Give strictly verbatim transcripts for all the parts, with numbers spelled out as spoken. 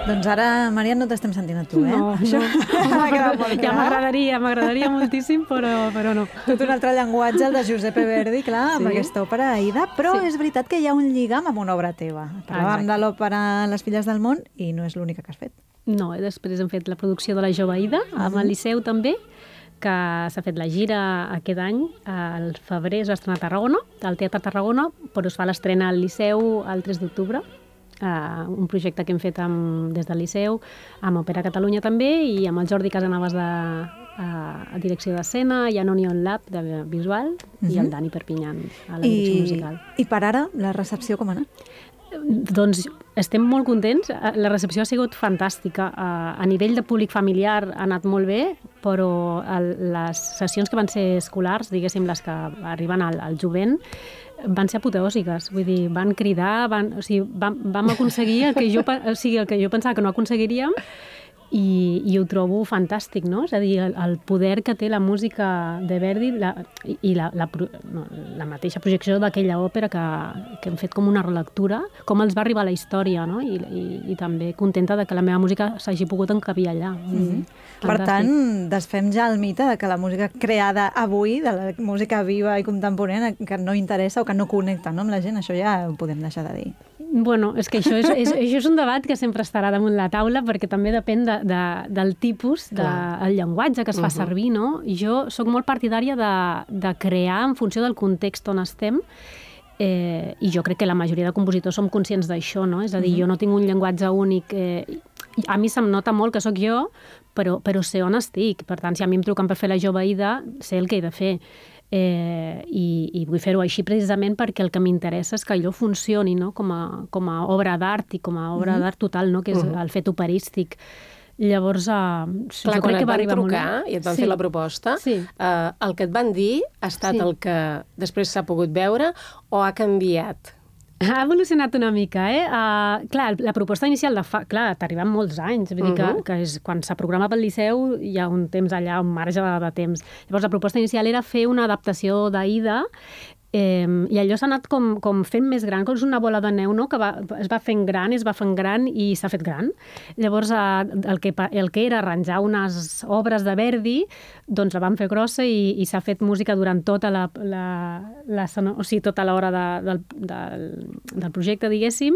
Doncs ara, Maria, no t'estem sentint a tu, eh? No, Això no. m'ha quedat molt clar. Ja m'agradaria, m'agradaria moltíssim, però, però no. Tot un altre llenguatge, el de Giuseppe Verdi, clar, amb Sí. aquesta òpera Aida, però Sí. és veritat que hi ha un lligam amb una obra teva. Parlàvem Exacte. de l'òpera Les filles del món i no és l'única que has fet. No, després hem fet la producció de la Jove Aida, amb el Liceu també, que s'ha fet la gira aquest any, al febrer es va estrenar a Tarragona, al Teatre Tarragona, però es fa l'estrena al Liceu el tres d'octubre, uh, un projecte que hem fet amb, des del Liceu, amb Òpera Catalunya també, i amb el Jordi Casanovas de uh, direcció d'escena, i en Onion Lab de visual, uh -huh. i el Dani Perpinyan a la direcció I, musical. I per ara, la recepció com ha anat? Doncs estem molt contents. La recepció ha sigut fantàstica. A nivell de públic familiar ha anat molt bé, però les sessions que van ser escolars, diguéssim, les que arriben al, al jovent, van ser apoteòsiques. Vull dir, van cridar, van, o sigui, vam, vam aconseguir el que, jo, o sigui, el que jo pensava que no aconseguiríem, i, i ho trobo fantàstic, no? És a dir, el, el poder que té la música de Verdi la, i, i la, la, no, la mateixa projecció d'aquella òpera que, que hem fet com una relectura, com els va arribar la història, no? I, i, i també contenta de que la meva música s'hagi pogut encabir allà. Mm-hmm. Per tant, desfem ja el mite de que la música creada avui, de la música viva i contemporània, que no interessa o que no connecta, no, amb la gent, això ja ho podem deixar de dir. Bueno, és que això és, és, això és un debat que sempre estarà damunt la taula, perquè també depèn de, de, del tipus, del de, llenguatge que es fa uh -huh. servir, no? Jo sóc molt partidària de, de crear en funció del context on estem, eh, i jo crec que la majoria de compositors som conscients d'això, no? És a dir, uh -huh. jo no tinc un llenguatge únic. Eh, a mi se'm nota molt que sóc jo, però, però sé on estic. Per tant, si a mi em truquen per fer la Jove Aida, sé el que he de fer. Eh, i, i vull fer-ho així precisament perquè el que m'interessa és que allò funcioni, no? com, a, com a obra d'art i com a obra uh -huh. d'art total, no? Que és uh -huh. el fet operístic. Llavors, eh, Clar, jo quan crec que et va van arribar trucar molt... i et van sí. fer la proposta, sí. eh, el que et van dir ha estat sí. el que després s'ha pogut veure o ha canviat? Ha evolucionat una mica, eh? Uh, clar, la proposta inicial de fa... Clar, t'arriben molts anys. Vull dir que, uh -huh. que és, quan s'ha programat pel Liceu hi ha un temps allà, un marge de, de temps. Llavors, la proposta inicial era fer una adaptació d'Aida, eh, i allò s'ha anat com, com fent més gran, com és una bola de neu, no? Que va, es va fent gran, es va fent gran i s'ha fet gran. Llavors, eh, el, que, el que era arranjar unes obres de Verdi, doncs la vam fer grossa i, i s'ha fet música durant tota la, la, la, o sigui, tota l'hora de, del, del, del projecte, diguéssim,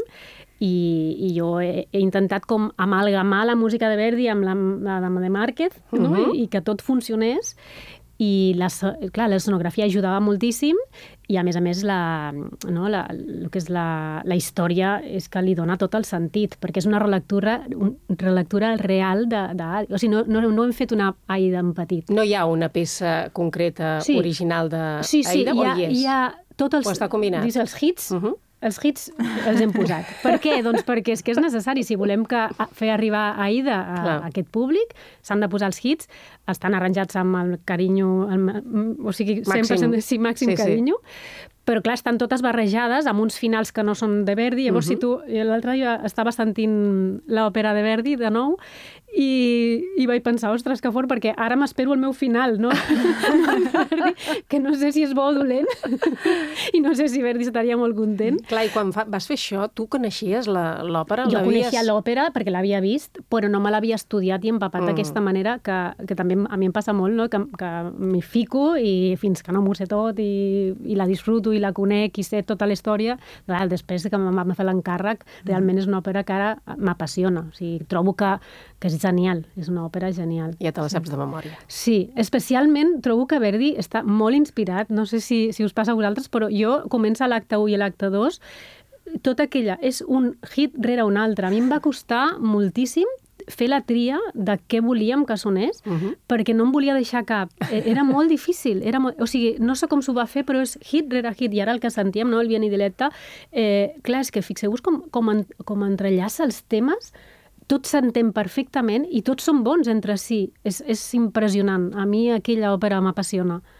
i, i jo he, he intentat com amalgamar la música de Verdi amb la, la de Márquez, no? uh -huh. I, i que tot funcionés. I la, clar, l'escenografia ajudava moltíssim i, a més a més, la, no, la, el que és la, la història és que li dona tot el sentit, perquè és una relectura, una relectura real de, de... O sigui, no, no, no hem fet una Aida en petit. No hi ha una peça concreta sí. original d'Aida? Sí, sí, o hi ha, hi és? hi ha tot els... O està combinat? Dius, els hits... Uh -huh. Els hits els hem posat. Per què? Doncs perquè és que és necessari. Si volem que fer arribar Aida a, a aquest públic, s'han de posar els hits, estan arranjats amb el carinyo, el, o sigui, sempre màxim, sí, màxim sí, carinyo, sí. Però clar, estan totes barrejades amb uns finals que no són de Verdi. Llavors, uh -huh. si tu... L'altre dia estava sentint l'òpera de Verdi de nou i, i vaig pensar, ostres, que fort, perquè ara m'espero el meu final, no? Que no sé si és bo o dolent i no sé si Verdi estaria molt content. Clar, i quan fa, vas fer això, tu coneixies l'òpera? Jo coneixia l'òpera perquè l'havia vist, però no me l'havia estudiat i empapat mm. d'aquesta manera, que, que també a mi em passa molt, no? que, que m'hi fico i fins que no m'ho sé tot i, i la disfruto i la conec i sé tota la història, clar, després que m'ha fet l'encàrrec, realment és una òpera que ara m'apassiona. O sigui, trobo que, que és genial, és una òpera genial. Ja te la saps de memòria. Sí, especialment trobo que Verdi està molt inspirat, no sé si, si us passa a vosaltres, però jo comença l'acte u i l'acte dos, tota aquella és un hit rere un altre. A mi em va costar moltíssim fer la tria de què volíem que sonés, uh -huh. perquè no em volia deixar cap. Era molt difícil. Era molt... O sigui, no sé com s'ho va fer, però és hit rere hit. I ara el que sentíem, no?, el Vieni Diletta, eh, clar, és que fixeu-vos com, com, en, com entrellaça els temes, tot s'entén perfectament i tots són bons entre si. És, és impressionant. A mi aquella òpera m'apassiona.